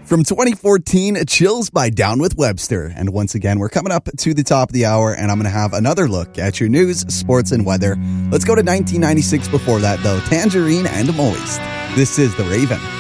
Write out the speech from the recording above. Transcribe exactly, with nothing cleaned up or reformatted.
From twenty fourteen, Chills by Down with Webster. And once again, we're coming up to the top of the hour, and I'm going to have another look at your news, sports, and weather. Let's go to nineteen ninety-six before that, though. Tangerine and Moist. This is The Raven.